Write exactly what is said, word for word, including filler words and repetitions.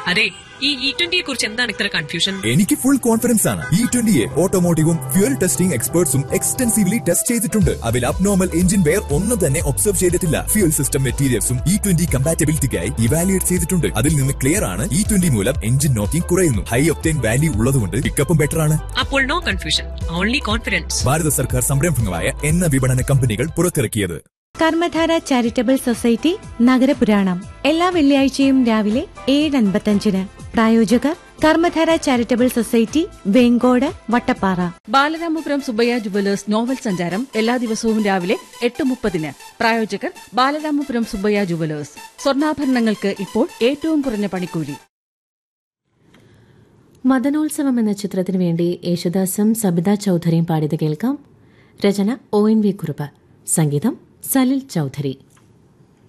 അതെ, ഈ ഇ ട്വന്റിയെ കുറിച്ച് എന്താണ് ഇത്ര കൺഫ്യൂഷൻ? എനിക്ക് ഫുൾ കോൺഫിഡൻസ് ആണ്. E ട്വന്റിയെ ഓട്ടോമോട്ടീവും fuel testing എക്സ്പേർട്സും extensively test ചെയ്തിട്ടുണ്ട്. അതിൽ അബ്നോർമൽ എഞ്ചിൻ വെയർ ഒന്നും തന്നെ ഒബ്സർവ് ചെയ്തിട്ടില്ല. Fuel system മെറ്റീരിയൽസും E twenty കമ്പാറ്റബിലിറ്റിക്കായി evaluate ചെയ്തിട്ടുണ്ട്. അതിൽ നിന്ന് ക്ലിയർ ആണ് ഇ ട്വന്റി മൂലം എഞ്ചിൻ നോക്കിംഗ് കുറയുന്നു. ഹൈ ഒക്ടേൻ വാല്യൂ ഉള്ളതുകൊണ്ട് പിക്കപ്പും ബെറ്റർ ആണ്. അപ്പോൾ നോ കൺഫ്യൂഷൻ, ഓൺലി കോൺഫിഡൻസ്. ഭാരത സർക്കാർ സംരംഭങ്ങളായ എണ്ണ വിപണന കമ്പനികൾ പുറത്തിറക്കിയത്. കർമ്മധാര ചാരിറ്റബിൾ സൊസൈറ്റി നഗരപുരാണം എല്ലാ വെള്ളിയാഴ്ചയും രാവിലെ ഏഴ് അൻപത്തഞ്ചിന്. പ്രായോജകർ Karmadhara charitable society, Vengode, Vattappara. Balaramapuram Subbaiah jewellers novel സഞ്ചാരം എല്ലാ ദിവസവും രാവിലെ എട്ട് മുപ്പതിന്. പ്രായോജകർ ബാലരാമപുരം സുബ്ബയ്യ ജുവലേഴ്സ്. സ്വർണ്ണാഭരണങ്ങൾക്ക് ഇപ്പോൾ ഏറ്റവും കുറഞ്ഞ പണിക്കൂലി. മദനോത്സവം എന്ന ചിത്രത്തിനു വേണ്ടി യേശുദാസും സബിത ചൌധരിയും പാടിയത് കേൾക്കാം. രചന ഒ എൻ വി കുറുപ്പ്, സംഗീതം സലിൽ ചൌധരി.